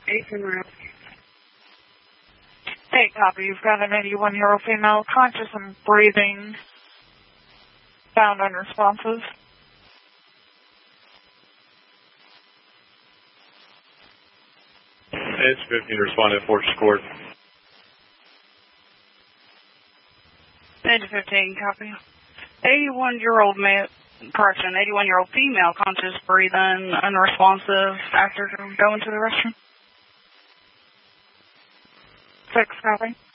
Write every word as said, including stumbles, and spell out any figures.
eight room. Hey, copy. You've got an eighty-one-year-old female, conscious and breathing, found unresponsive. It's fifteen, responding to Fortress Court. Edge fifteen, copy. eighty-one-year-old male, correction, eighty-one-year-old female, conscious, breathing, unresponsive after going to the restroom. Six, copy.